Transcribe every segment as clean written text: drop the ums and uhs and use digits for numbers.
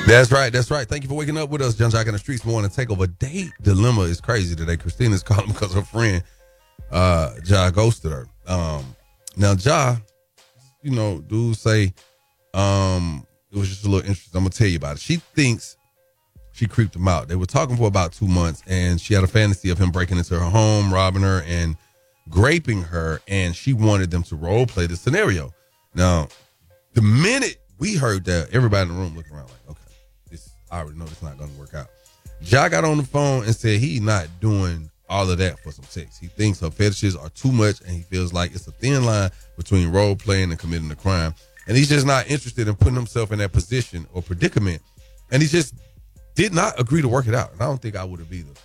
That's right. That's right. Thank you for waking up with us. John Jock in the Streets Morning Takeover. Date dilemma is crazy today. Christina's calling because her friend, Ja, ghosted her. Now, Ja, dudes say it was just a little interesting. I'm going to tell you about it. She thinks she creeped him out. They were talking for about 2 months, and she had a fantasy of him breaking into her home, robbing her, and raping her, and she wanted them to role play the scenario. Now, the minute we heard that, everybody in the room looked around like, okay, I already know this is not going to work out. Ja got on the phone and said he's not doing all of that for some sex. He thinks her fetishes are too much, and he feels like it's a thin line between role playing and committing a crime. And he's just not interested in putting himself in that position or predicament. And he just did not agree to work it out. And I don't think I would have either.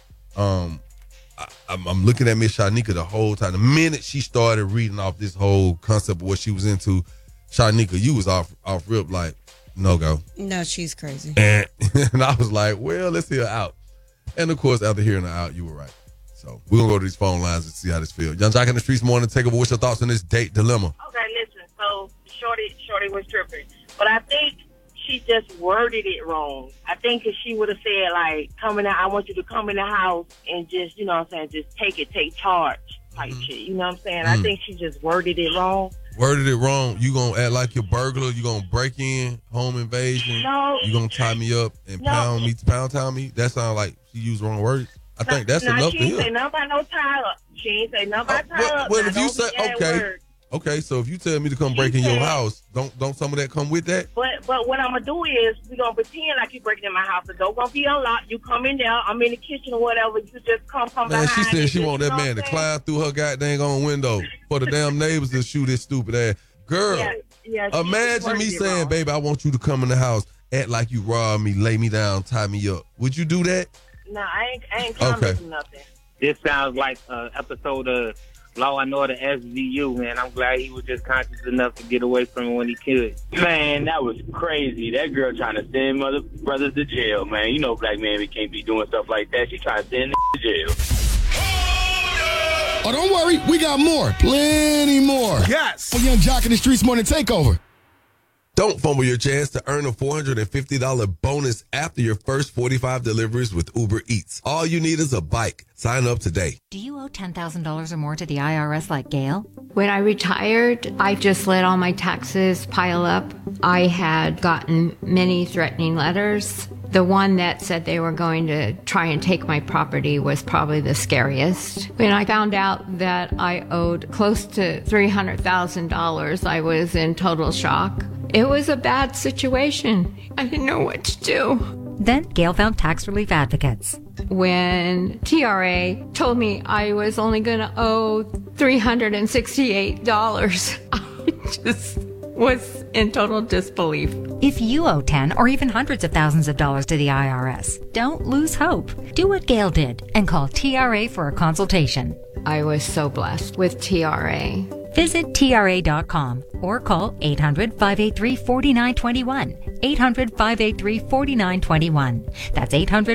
I'm looking at Miss Shanika the whole time. The minute she started reading off this whole concept of what she was into, Shanika, you was off rip like, no go. No, she's crazy. And I was like, well, let's hear her out. And of course, after hearing her out, you were right. So we're going to go to these phone lines and see how this feels. Young Jock in the Streets Morning Takeover. What's your thoughts on this date dilemma? Okay, listen. So Shorty was tripping. But I think she just worded it wrong. I think if she would have said, like, I want you to come in the house and just, you know what I'm saying, just take charge type shit. You know what I'm saying? I think she just worded it wrong. Worded it wrong. You gonna act like you're burglar? You gonna break in, home invasion? No. You gonna tie me up and pound town me? That sounds like she used wrong words. I think that's enough to hear. She ain't say nothing about no tie up. She ain't say nothing about tie up. Well, if you say okay, so if you tell me to come break in your house, don't some of that come with that? But what I'm gonna do is we gonna pretend like you breaking in my house. The door gonna be unlocked. You come in there. I'm in the kitchen or whatever. You just come behind. Man, she said she want that man to climb through her goddamn own window for the damn neighbors to shoot his stupid ass. Girl, imagine me saying, baby, I want you to come in the house, act like you robbed me, lay me down, tie me up. Would you do that? No, I ain't coming to nothing. This sounds like an episode of Law and Order SVU, man. I'm glad he was just conscious enough to get away from it when he could. Man, that was crazy. That girl trying to send mother brothers to jail, man. You know black man, we can't be doing stuff like that. She trying to send to jail. Oh, don't worry. We got more. Plenty more. Yes. For Young Jock in the Streets Morning Takeover. Don't fumble your chance to earn a $450 bonus after your first 45 deliveries with Uber Eats. All you need is a bike. Sign up today. Do you owe $10,000 or more to the IRS like Gail? When I retired, I just let all my taxes pile up. I had gotten many threatening letters. The one that said they were going to try and take my property was probably the scariest. When I found out that I owed close to $300,000, I was in total shock. It was a bad situation. I didn't know what to do. Then Gail found tax relief advocates. When TRA told me I was only going to owe $368, I just was in total disbelief. If you owe 10 or even hundreds of thousands of dollars to the IRS, don't lose hope. Do what Gail did and call TRA for a consultation. I was so blessed with TRA. Visit TRA.com or call 800-583-4921. 800-583-4921. That's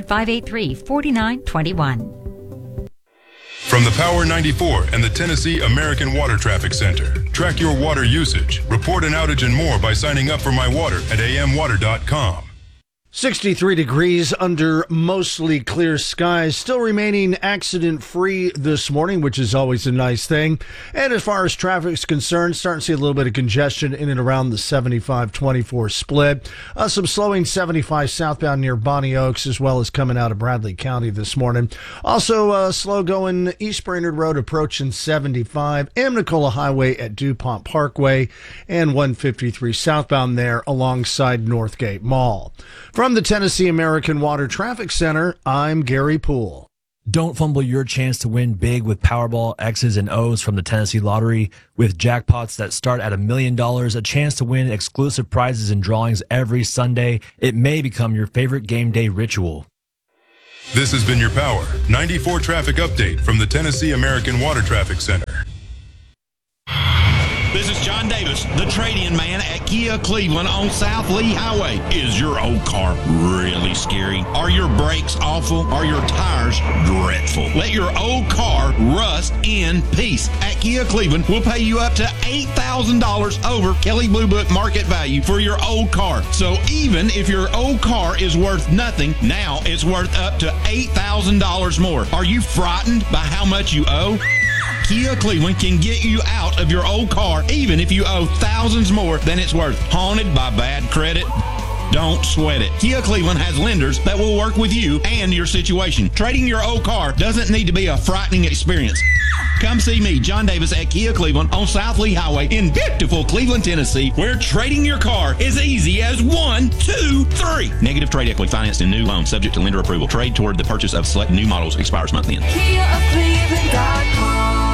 800-583-4921. From the Power 94 and the Tennessee American Water Traffic Center. Track your water usage, report an outage and more by signing up for My Water at amwater.com. 63 degrees under mostly clear skies, still remaining accident-free this morning, which is always a nice thing. And as far as traffic is concerned, starting to see a little bit of congestion in and around the 75-24 split. Some slowing 75 southbound near Bonnie Oaks, as well as coming out of Bradley County this morning. Also slow going East Brainerd Road approaching 75, Amnicola Highway at DuPont Parkway, and 153 southbound there alongside Northgate Mall. From the Tennessee American Water Traffic Center, I'm Gary Poole. Don't fumble your chance to win big with Powerball X's and O's from the Tennessee Lottery. With jackpots that start at $1 million, a chance to win exclusive prizes and drawings every Sunday, it may become your favorite game day ritual. This has been your Power 94 traffic update from the Tennessee American Water Traffic Center. This is John Davis, the trade-in man at Kia Cleveland on South Lee Highway. Is your old car really scary? Are your brakes awful? Are your tires dreadful? Let your old car rust in peace. At Kia Cleveland, we'll pay you up to $8,000 over Kelley Blue Book market value for your old car. So even if your old car is worth nothing, now it's worth up to $8,000 more. Are you frightened by how much you owe? Kia Cleveland can get you out of your old car even if you owe thousands more than it's worth. Haunted by bad credit? Don't sweat it. Kia Cleveland has lenders that will work with you and your situation. Trading your old car doesn't need to be a frightening experience. Come see me, John Davis, at Kia Cleveland on South Lee Highway in beautiful Cleveland, Tennessee, where trading your car is easy as 1, 2, 3. Negative trade equity financed in new loans subject to lender approval. Trade toward the purchase of select new models expires month end. KiaofCleveland.com.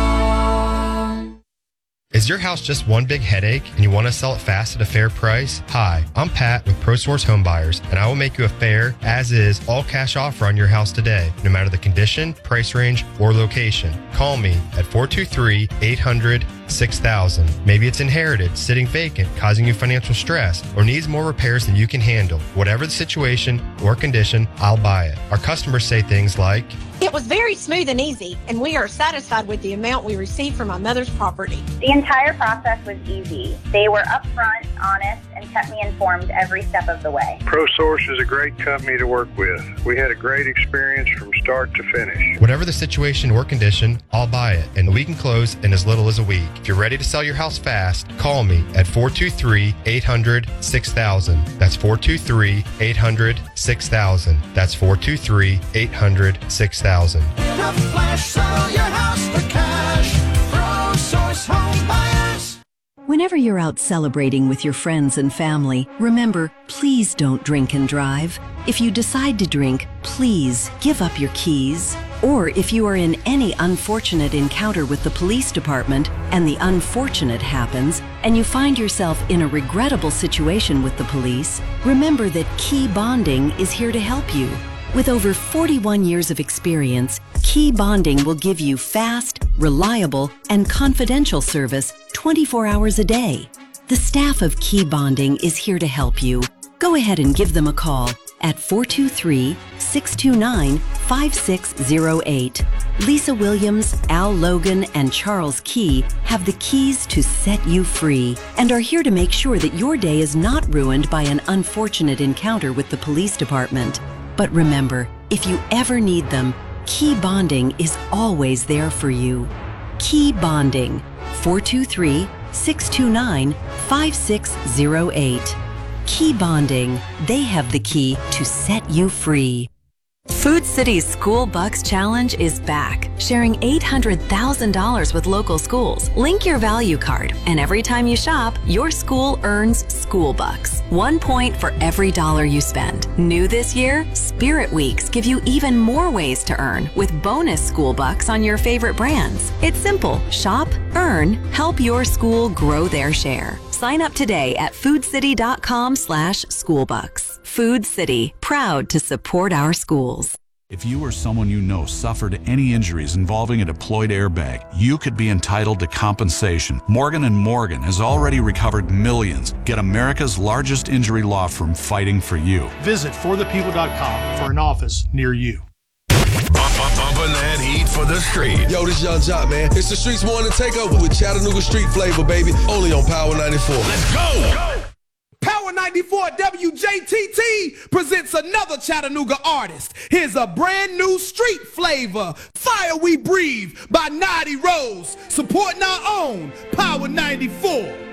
Is your house just one big headache and you want to sell it fast at a fair price? Hi, I'm Pat with ProSource Home Buyers, and I will make you a fair, as-is, all-cash offer on your house today, no matter the condition, price range, or location. Call me at 423-800-6000. Maybe it's inherited, sitting vacant, causing you financial stress, or needs more repairs than you can handle. Whatever the situation or condition, I'll buy it. Our customers say things like, "It was very smooth and easy, and we are satisfied with the amount we received from my mother's property." The entire process was easy. They were upfront, honest, and kept me informed every step of the way. ProSource is a great company to work with. We had a great experience from start to finish. Whatever the situation or condition, I'll buy it, and we can close in as little as a week. If you're ready to sell your house fast, call me at 423-800-6000. That's 423-800-6000. That's 423-800-6000. Whenever you're out celebrating with your friends and family, remember, please don't drink and drive. If you decide to drink, please give up your keys. Or if you are in any unfortunate encounter with the police department and the unfortunate happens, and you find yourself in a regrettable situation with the police, remember that Key Bonding is here to help you. With over 41 years of experience, Key Bonding will give you fast, reliable, and confidential service 24 hours a day. The staff of Key Bonding is here to help you. Go ahead and give them a call at 423-629-5608. Lisa Williams, Al Logan, and Charles Key have the keys to set you free and are here to make sure that your day is not ruined by an unfortunate encounter with the police department. But remember, if you ever need them, Key Bonding is always there for you. Key Bonding, 423-629-5608. Key Bonding, they have the key to set you free. Food City's School Bucks Challenge is back, sharing $800,000 with local schools. Link your value card, and every time you shop, your school earns School Bucks. 1 point for every dollar you spend. New this year, Spirit Weeks give you even more ways to earn with bonus School Bucks on your favorite brands. It's simple. Shop, earn, help your school grow their share. Sign up today at foodcity.com/schoolbucks. Food City, proud to support our schools. If you or someone you know suffered any injuries involving a deployed airbag, you could be entitled to compensation. Morgan & Morgan has already recovered millions. Get America's largest injury law firm fighting for you. Visit forthepeople.com for an office near you. Bumping that heat for the street. Yo, this Young Jock, man. It's the Street's Morning Takeover with Chattanooga Street Flavor, baby. Only on Power 94. Let's go! Power 94 WJTT presents another Chattanooga artist. Here's a brand new street flavor. Fire We Breathe by Naughty Rose. Supporting our own Power 94.